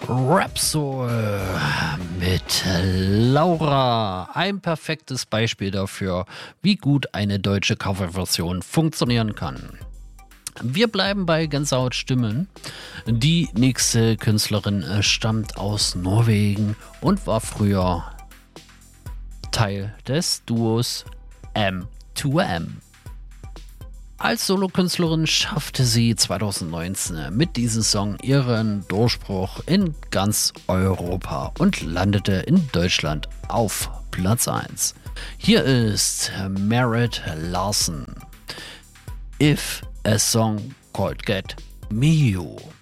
Rapsoul mit Laura. Ein perfektes Beispiel dafür, wie gut eine deutsche Coverversion funktionieren kann. Wir bleiben bei Gänsehautstimmen. Die nächste Künstlerin stammt aus Norwegen und war früher Teil des Duos M2M. Als Solokünstlerin schaffte sie 2019 mit diesem Song ihren Durchbruch in ganz Europa und landete in Deutschland auf Platz 1. Hier ist Merritt Larson. If a Song Called Get Me You.